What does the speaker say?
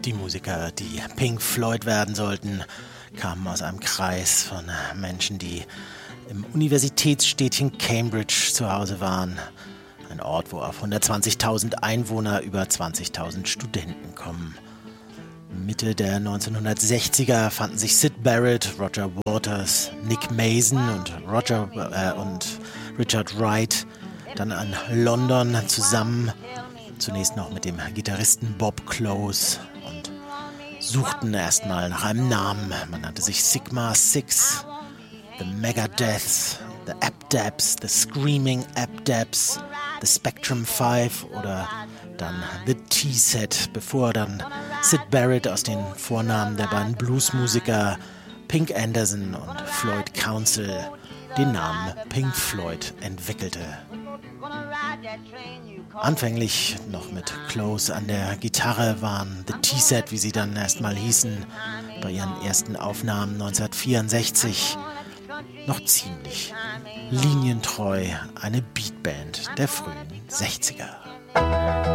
Die Musiker, die Pink Floyd werden sollten, kamen aus einem Kreis von Menschen, die im Universitätsstädtchen Cambridge zu Hause waren. Ein Ort, wo auf 120.000 Einwohner über 20.000 Studenten kommen. Mitte der 1960er fanden sich Syd Barrett, Roger Waters, Nick Mason und Richard Wright dann an London zusammen, zunächst noch mit dem Gitarristen Bob Close, und suchten erstmal nach einem Namen. Man nannte sich Sigma Six, The Megadeths, The Abdabs, The Screaming Abdabs, The Spectrum 5 oder dann The T-Set, bevor dann Syd Barrett aus den Vornamen der beiden Bluesmusiker Pink Anderson und Floyd Council den Namen Pink Floyd entwickelte. Anfänglich noch mit Close an der Gitarre waren The T-Set, wie sie dann erstmal hießen, bei ihren ersten Aufnahmen 1964 noch ziemlich linientreu eine Beatband der frühen 60er.